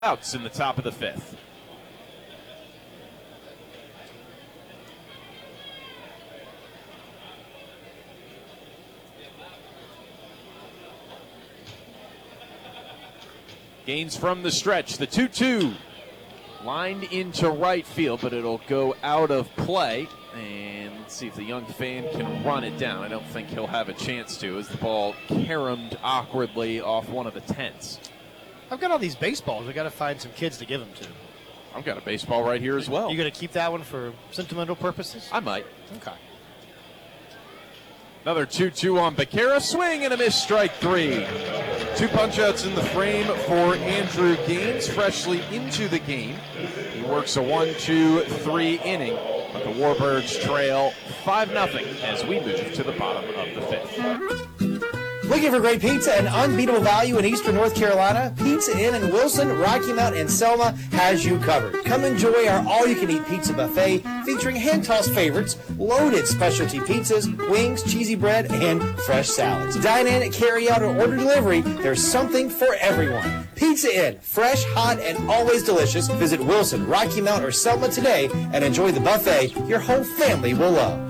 Outs in the top of the fifth. Gains from the stretch. The 2-2 lined into right field, but it'll go out of play. And let's see if the young fan can run it down. I don't think he'll have a chance to, as the ball caromed awkwardly off one of the tents. I've got all these baseballs. We've got to find some kids to give them to. I've got a baseball right here as well. You going to keep that one for sentimental purposes? I might. Okay. Another 2-2 on Becerra. Swing and a miss, strike three. Two punch-outs in the frame for Andrew Gaines, freshly into the game. He works a 1-2-3 inning, but the Warbirds trail 5-0 as we move to the bottom of the fifth. Looking for great pizza and unbeatable value in Eastern North Carolina? Pizza Inn in Wilson, Rocky Mount, and Selma has you covered. Come enjoy our all-you-can-eat pizza buffet featuring hand-tossed favorites, loaded specialty pizzas, wings, cheesy bread, and fresh salads. Dine in, carry out, or order delivery. There's something for everyone. Pizza Inn, fresh, hot, and always delicious. Visit Wilson, Rocky Mount, or Selma today and enjoy the buffet your whole family will love.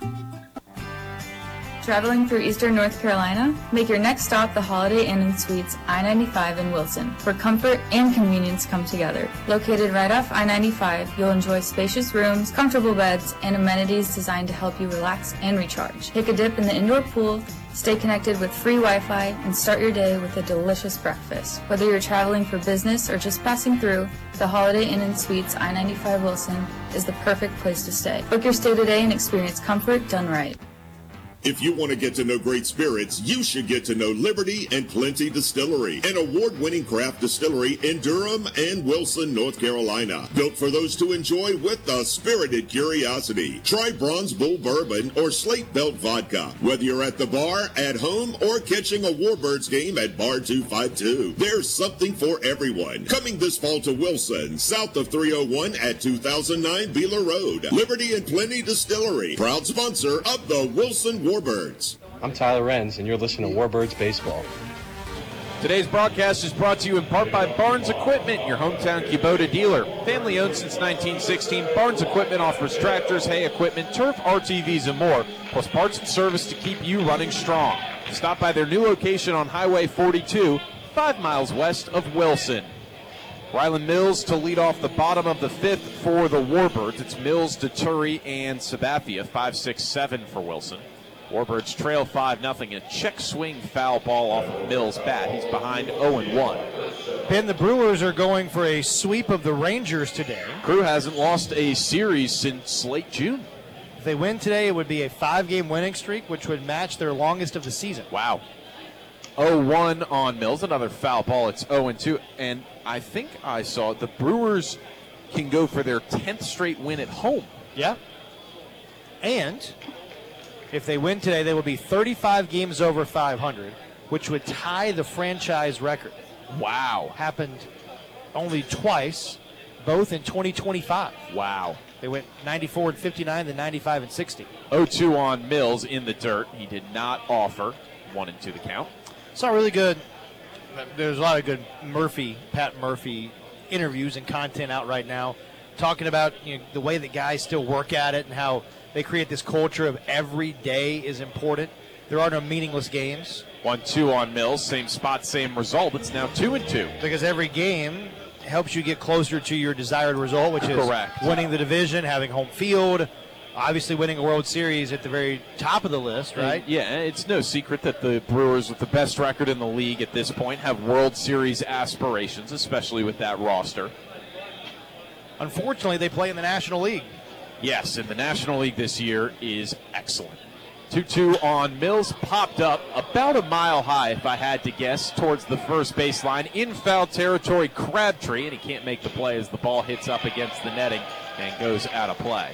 Traveling through Eastern North Carolina? Make your next stop the Holiday Inn and Suites I-95 in Wilson, where comfort and convenience come together. Located right off I-95, you'll enjoy spacious rooms, comfortable beds, and amenities designed to help you relax and recharge. Take a dip in the indoor pool, stay connected with free Wi-Fi, and start your day with a delicious breakfast. Whether you're traveling for business or just passing through, the Holiday Inn and Suites I-95 Wilson is the perfect place to stay. Book your stay today and experience comfort done right. If you want to get to know great spirits, you should get to know Liberty and Plenty Distillery, an award-winning craft distillery in Durham and Wilson, North Carolina. Built for those to enjoy with a spirited curiosity. Try Bronze Bull Bourbon or Slate Belt Vodka. Whether you're at the bar, at home, or catching a Warbirds game at Bar 252, there's something for everyone. Coming this fall to Wilson, south of 301 at 2009 Beeler Road. Liberty and Plenty Distillery, proud sponsor of the Wilson Warbirds. I'm Tyler Renz, and you're listening to Warbirds Baseball. Today's broadcast is brought to you in part by Barnes Equipment, your hometown Kubota dealer. Family owned since 1916, Barnes Equipment offers tractors, hay equipment, turf, RTVs, and more, plus parts and service to keep you running strong. Stop by their new location on Highway 42, 5 miles west of Wilson. Ryland Mills to lead off the bottom of the fifth for the Warbirds. It's Mills, Deturi, and Sabathia, 5-6-7 for Wilson. Warbirds trail 5-0. A check swing foul ball off of Mills' bat. He's behind 0-1. Ben, the Brewers are going for a sweep of the Rangers today. Crew hasn't lost a series since late June. If they win today, it would be a 5-game winning streak, which would match their longest of the season. Wow. 0-1 on Mills. Another foul ball. It's 0-2. And I think I saw the Brewers can go for their 10th straight win at home. Yeah. And if they win today, they will be 35 games over 500, which would tie the franchise record. Wow. Happened only twice, both in 2025. Wow. They went 94-59, then 95-60. 0-2 on Mills in the dirt. He did not offer. 1-2 the count. Saw really good. There's a lot of good Pat Murphy interviews and content out right now, talking about the way that guys still work at it and how they create this culture of every day is important. There are no meaningless games. 1-2 on Mills, same spot, same result. It's now 2-2. Because every game helps you get closer to your desired result, which is correct. Winning the division, having home field, obviously winning a World Series at the very top of the list, right? Yeah, it's no secret that the Brewers, with the best record in the league at this point, have World Series aspirations, especially with that roster. Unfortunately, they play in the National League. Yes, and the National League this year is excellent. 2-2 on Mills, popped up about a mile high, if I had to guess, towards the first baseline. In foul territory, Crabtree, and he can't make the play as the ball hits up against the netting and goes out of play.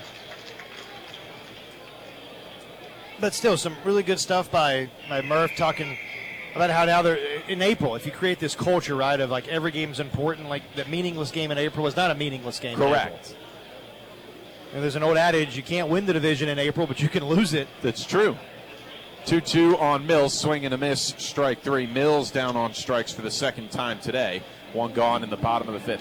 But still, some really good stuff by Murph, talking about how now they're in April. If you create this culture, right, of like every game is important, like the meaningless game in April is not a meaningless game. Correct. And there's an old adage, you can't win the division in April, but you can lose it. That's true. 2-2 on Mills, swing and a miss, strike three. Mills down on strikes for the second time today. One gone in the bottom of the fifth.